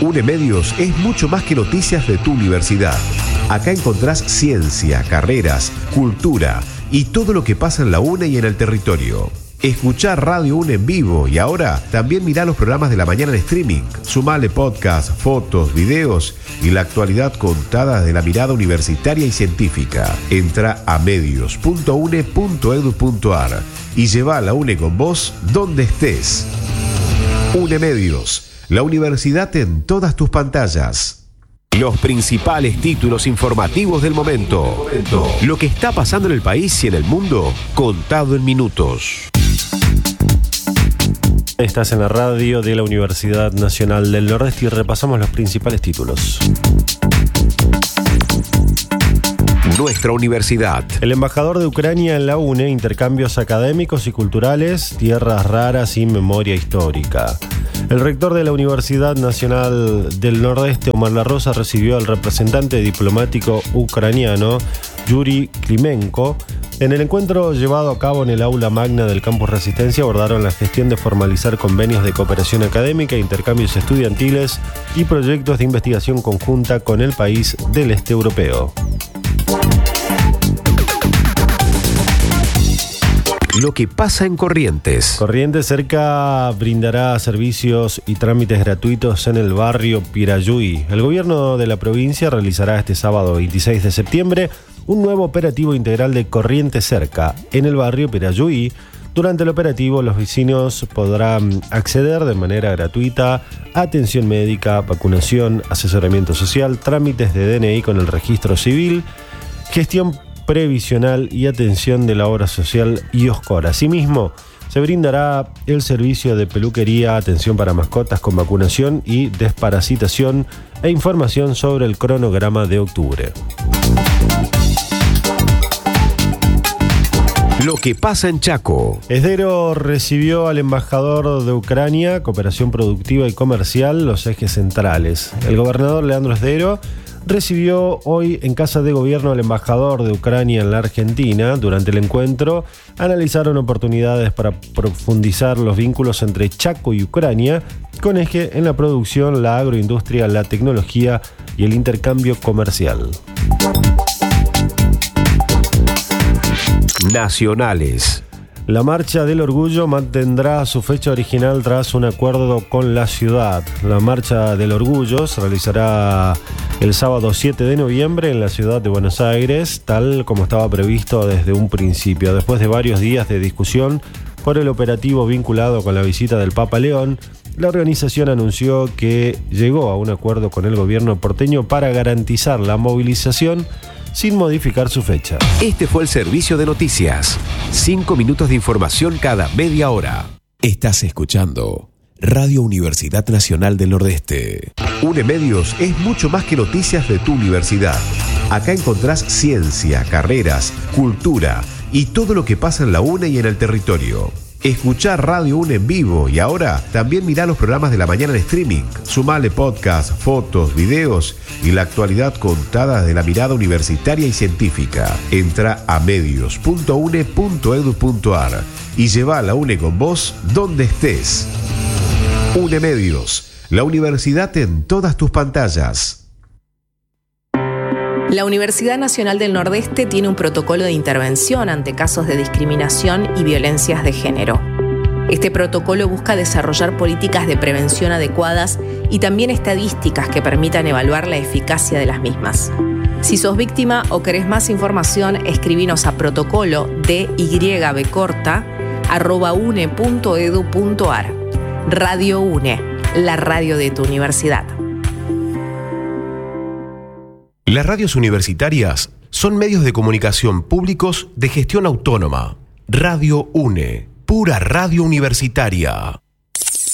UNE Medios es mucho más que noticias de tu universidad. Acá encontrás ciencia, carreras, cultura y todo lo que pasa en la UNE y en el territorio. Escuchá Radio UNE en vivo y ahora también mirá los programas de la mañana en streaming. Sumale podcast, fotos, videos y la actualidad contada desde la mirada universitaria y científica. Entra a medios.une.edu.ar y lleva a la UNE con vos donde estés. UNE Medios, la universidad en todas tus pantallas. Los principales títulos informativos del momento. Lo que está pasando en el país y en el mundo, contado en minutos. Estás en la radio de la Universidad Nacional del Nordeste y repasamos los principales títulos. Nuestra universidad. El embajador de Ucrania en la UNE, intercambios académicos y culturales, tierras raras y memoria histórica. El rector de la Universidad Nacional del Nordeste, Omar La Rosa, recibió al representante diplomático ucraniano, Yuri Klimenko. En el encuentro llevado a cabo en el aula magna del Campus Resistencia abordaron la gestión de formalizar convenios de cooperación académica, intercambios estudiantiles y proyectos de investigación conjunta con el país del este europeo. Lo que pasa en Corrientes. Corrientes Cerca brindará servicios y trámites gratuitos en el barrio Pirayuy. El gobierno de la provincia realizará este sábado 26 de septiembre un nuevo operativo integral de Corrientes Cerca en el barrio Pirayuy. Durante el operativo, los vecinos podrán acceder de manera gratuita a atención médica, vacunación, asesoramiento social, trámites de DNI con el registro civil, gestión previsional y atención de la obra social y OSCOR. Asimismo, se brindará el servicio de peluquería, atención para mascotas con vacunación y desparasitación e información sobre el cronograma de octubre. Lo que pasa en Chaco. Esdero recibió al embajador de Ucrania, cooperación productiva y comercial, los ejes centrales. El gobernador Leandro Esdero recibió hoy en Casa de Gobierno al embajador de Ucrania en la Argentina. Durante el encuentro analizaron oportunidades para profundizar los vínculos entre Chaco y Ucrania, con eje en la producción, la agroindustria, la tecnología y el intercambio comercial. Nacionales. La Marcha del Orgullo mantendrá su fecha original tras un acuerdo con la ciudad. La Marcha del Orgullo se realizará el sábado 7 de noviembre en la ciudad de Buenos Aires, tal como estaba previsto desde un principio. Después de varios días de discusión por el operativo vinculado con la visita del Papa León, la organización anunció que llegó a un acuerdo con el gobierno porteño para garantizar la movilización sin modificar su fecha. Este fue el servicio de noticias. 5 minutos de información cada media hora. Estás escuchando Radio Universidad Nacional del Nordeste. UNE Medios es mucho más que noticias de tu universidad. Acá encontrás ciencia, carreras, cultura y todo lo que pasa en la UNE y en el territorio. Escuchá Radio UNE en vivo y ahora también mirá los programas de la mañana en streaming. Sumale podcast, fotos, videos y la actualidad contada desde la mirada universitaria y científica. Entra a medios.une.edu.ar y lleva a la UNE con vos donde estés. UNE Medios, la universidad en todas tus pantallas. La Universidad Nacional del Nordeste tiene un protocolo de intervención ante casos de discriminación y violencias de género. Este protocolo busca desarrollar políticas de prevención adecuadas y también estadísticas que permitan evaluar la eficacia de las mismas. Si sos víctima o querés más información, escribinos a protocolo@une.edu.ar. Radio UNE, la radio de tu universidad. Las radios universitarias son medios de comunicación públicos de gestión autónoma. Radio UNE, pura radio universitaria.